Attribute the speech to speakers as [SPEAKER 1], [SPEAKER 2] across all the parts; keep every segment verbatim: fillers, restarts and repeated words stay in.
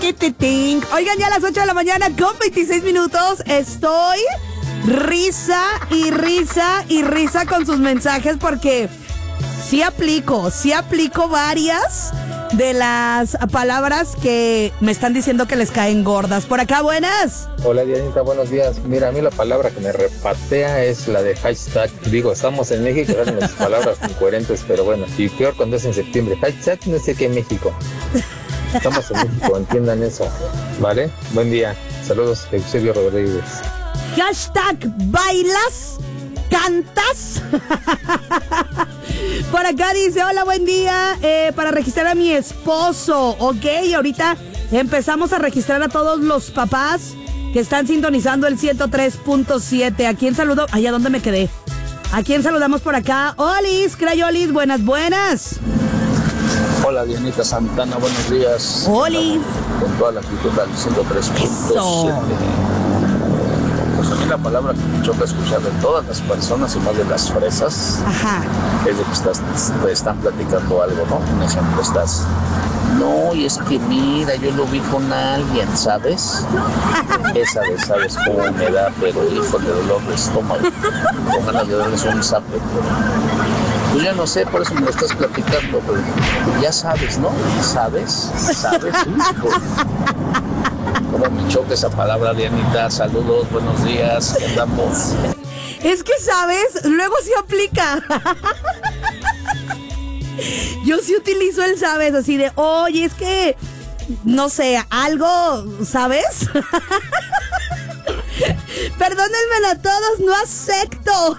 [SPEAKER 1] Chiquititín. Oigan, ya a las ocho de la mañana con veintiséis minutos. Estoy risa y risa y risa con sus mensajes porque sí aplico, sí aplico varias de las palabras que me están diciendo que les caen gordas. Por acá, buenas.
[SPEAKER 2] Hola, Dianita, buenos días. Mira, a mí la palabra que me repatea es la de hashtag. Digo, estamos en México, eran las palabras incoherentes, pero bueno, y peor cuando es en septiembre. Hashtag no sé qué México. Estamos en México, entiendan eso, ¿vale? Buen día. Saludos, Eusebio Rodríguez.
[SPEAKER 1] Hashtag bailas, cantas. Por acá dice, hola, buen día, eh, para registrar a mi esposo, ok, ahorita empezamos a registrar a todos los papás que están sintonizando el ciento tres punto siete. ¿A quién saludo? Ay, ¿a dónde me quedé? ¿A quién saludamos por acá? Olis, Crayolis, buenas, buenas.
[SPEAKER 3] Hola, Dianita Santana, buenos días.
[SPEAKER 1] Oli.
[SPEAKER 3] Con toda la actitud del ciento tres punto siete. Pues a mí la palabra que me choca escuchar de todas las personas y más de las fresas.
[SPEAKER 1] Ajá.
[SPEAKER 3] Es de que estás, te están platicando algo, ¿no? Un ejemplo, estás... No, y es que mira, yo lo vi con alguien, ¿sabes? Esa de, ¿sabes cómo me da? Pero hijo de dolor de estómago. Con ganas de darles un zape. Pues ya no sé, por eso me lo estás platicando, pero ya sabes, ¿no? ¿Sabes? ¿Sabes? Hijo. Cómo me choca esa palabra, Dianita. Saludos, buenos días, ¿qué andamos?
[SPEAKER 1] Es que, ¿sabes? Luego sí aplica. Yo sí utilizo el sabes, así de, oye, es que, no sé, algo, ¿sabes? Perdónenme a todos, no acepto.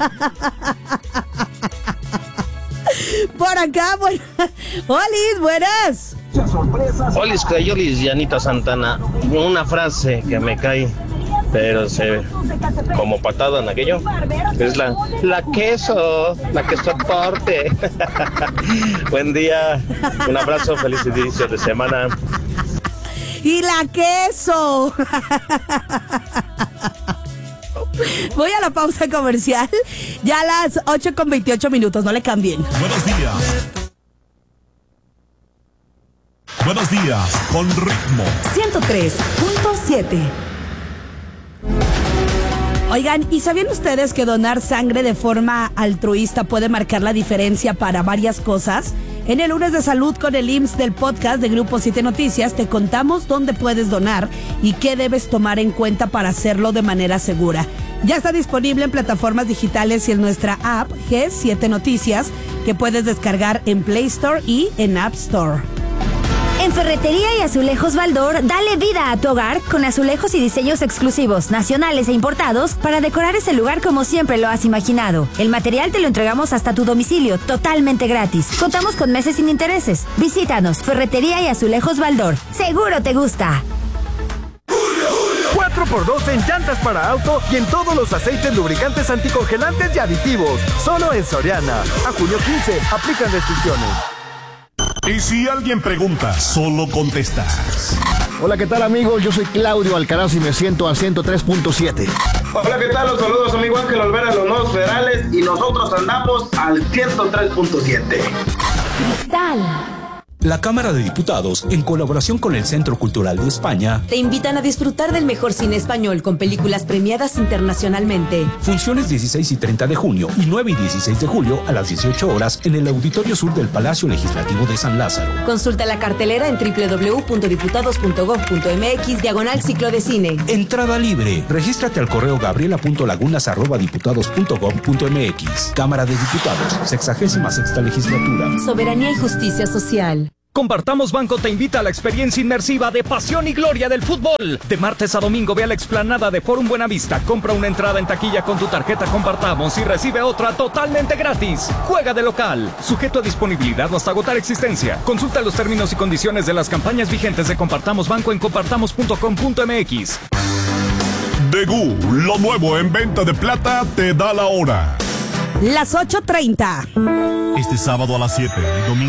[SPEAKER 1] Por acá, bueno. Olis, buenas.
[SPEAKER 4] Olis, Crayolis, Dianita Santana. Una frase que me cae, pero se como patada en aquello, es la la queso, la que soporte. Buen día, un abrazo, feliz inicio de semana.
[SPEAKER 1] Y la queso. Voy a la pausa comercial, ya a las ocho con veintiocho minutos, no le cambien.
[SPEAKER 5] Buenos días. Buenos días, con ritmo.
[SPEAKER 1] ciento tres punto siete. Oigan, ¿y sabían ustedes que donar sangre de forma altruista puede marcar la diferencia para varias cosas? En el lunes de salud con el I M S S del podcast de Grupo siete Noticias te contamos dónde puedes donar y qué debes tomar en cuenta para hacerlo de manera segura. Ya está disponible en plataformas digitales y en nuestra app G siete Noticias, que puedes descargar en Play Store y en App Store.
[SPEAKER 6] En Ferretería y Azulejos Baldor, dale vida a tu hogar con azulejos y diseños exclusivos, nacionales e importados para decorar ese lugar como siempre lo has imaginado. El material te lo entregamos hasta tu domicilio, totalmente gratis. Contamos con meses sin intereses. Visítanos, Ferretería y Azulejos Baldor. Seguro te gusta.
[SPEAKER 7] cuatro por dos en llantas para auto y en todos los aceites lubricantes anticongelantes y aditivos. Solo en Soriana. A junio quince, aplican restricciones.
[SPEAKER 5] Y si alguien pregunta, solo contestas.
[SPEAKER 8] Hola, ¿qué tal, amigos? Yo soy Claudio Alcaraz y me siento al ciento tres punto siete.
[SPEAKER 9] Hola, ¿qué tal? Los saludos, amigo Ángel Olvera de los Nuevos Federales y nosotros andamos al ciento tres punto siete.
[SPEAKER 6] Cristal.
[SPEAKER 10] La Cámara de Diputados, en colaboración con el Centro Cultural de España,
[SPEAKER 11] te invitan a disfrutar del mejor cine español con películas premiadas internacionalmente.
[SPEAKER 10] Funciones dieciséis y treinta de junio y nueve y dieciséis de julio a las dieciocho horas en el Auditorio Sur del Palacio Legislativo de San Lázaro.
[SPEAKER 11] Consulta la cartelera en doble u doble u doble u punto diputados punto gob punto eme equis diagonal ciclo de cine.
[SPEAKER 10] Entrada libre. Regístrate al correo gabriela punto lagunas arroba diputados punto gob punto eme equis. Cámara de Diputados, sexagésima sexta legislatura.
[SPEAKER 11] Soberanía y justicia social.
[SPEAKER 12] Compartamos Banco te invita a la experiencia inmersiva de pasión y gloria del fútbol. De martes a domingo ve a la explanada de Forum Buenavista, compra una entrada en taquilla con tu tarjeta Compartamos y recibe otra totalmente gratis. Juega de local, sujeto a disponibilidad o hasta agotar existencia. Consulta los términos y condiciones de las campañas vigentes de Compartamos Banco en compartamos punto com punto eme equis.
[SPEAKER 5] Degú, lo nuevo en venta de plata, te da la hora.
[SPEAKER 1] Las ocho treinta.
[SPEAKER 5] Este sábado a las siete, domingo